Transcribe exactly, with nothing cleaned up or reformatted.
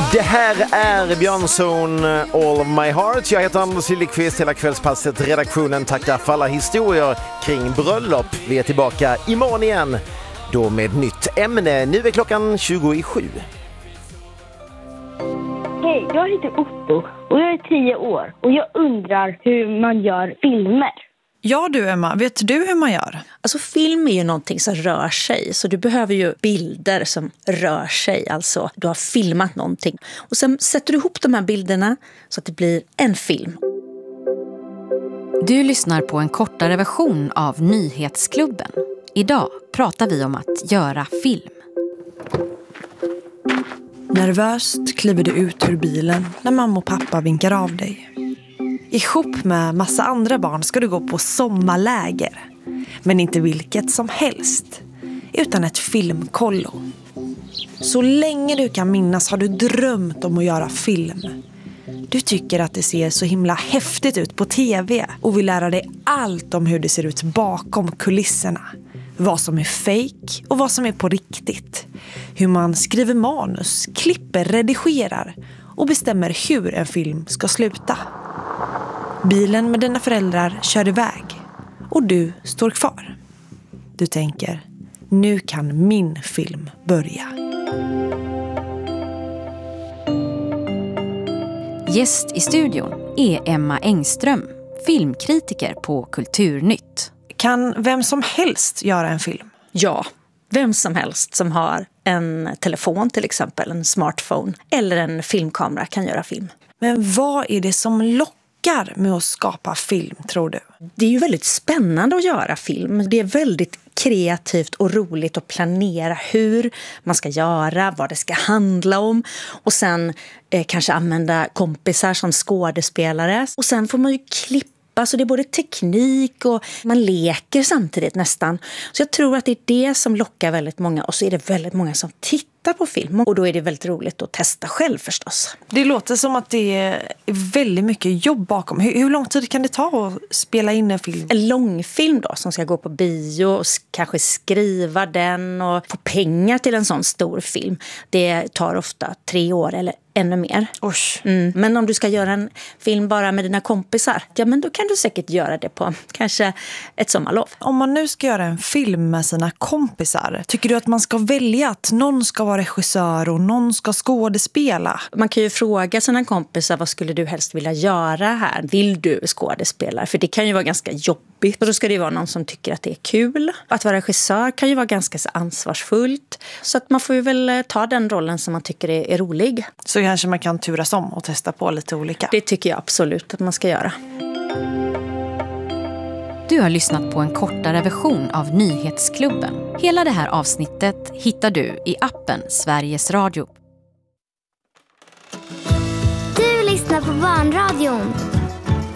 Det här är Björnson, All of My Heart. Jag heter Anders Hillekvist. Hela kvällspasset, redaktionen tackar för alla historier kring bröllop. Vi är tillbaka imorgon igen, då med nytt ämne. Nu är klockan tjugo i sju. Hej, jag heter Otto och jag är tio år och jag undrar hur man gör filmer. Ja du Emma, vet du hur man gör? Alltså film är ju någonting som rör sig, så du behöver ju bilder som rör sig. Alltså du har filmat någonting och sen sätter du ihop de här bilderna så att det blir en film. Du lyssnar på en kortare version av Nyhetsklubben. Idag pratar vi om att göra film. Nervöst kliver du ut ur bilen när mamma och pappa vinkar av dig. Ihop med massa andra barn ska du gå på sommarläger. Men inte vilket som helst, utan ett filmkollo. Så länge du kan minnas har du drömt om att göra film. Du tycker att det ser så himla häftigt ut på tv och vill lära dig allt om hur det ser ut bakom kulisserna. Vad som är fake och vad som är på riktigt. Hur man skriver manus, klipper, redigerar och bestämmer hur en film ska sluta. Bilen med dina föräldrar kör iväg och du står kvar. Du tänker, nu kan min film börja. Gäst i studion är Emma Engström, filmkritiker på Kulturnytt. Kan vem som helst göra en film? Ja, vem som helst som har en telefon till exempel, en smartphone eller en filmkamera kan göra film. Men vad är det som lockar med att skapa film, tror du? Det är ju väldigt spännande att göra film. Det är väldigt kreativt och roligt att planera hur man ska göra, vad det ska handla om. Och sen eh, kanske använda kompisar som skådespelare. Och sen får man ju klippa. Så det är både teknik och man leker samtidigt nästan. Så jag tror att det är det som lockar väldigt många. Och så är det väldigt många som tittar på film. Och då är det väldigt roligt att testa själv förstås. Det låter som att det är väldigt mycket jobb bakom. Hur, hur lång tid kan det ta att spela in en film? En långfilm då som ska gå på bio och kanske skriva den och få pengar till en sån stor film. Det tar ofta tre år eller ännu mer. Mm. Men om du ska göra en film bara med dina kompisar, ja men då kan du säkert göra det på kanske ett sommarlov. Om man nu ska göra en film med sina kompisar, tycker du att man ska välja att någon ska vara regissör och någon ska skådespela? Man kan ju fråga sina kompisar, vad skulle du helst vilja göra här? Vill du skådespela? För det kan ju vara ganska jobbigt. Och då ska det vara någon som tycker att det är kul. Att vara regissör kan ju vara ganska så ansvarsfullt. Så att man får ju väl ta den rollen som man tycker är, är rolig. Så kanske man kan turas om och testa på lite olika. Det tycker jag absolut att man ska göra. Du har lyssnat på en kortare version av Nyhetsklubben. Hela det här avsnittet hittar du i appen Sveriges Radio. Du lyssnar på Barnradion.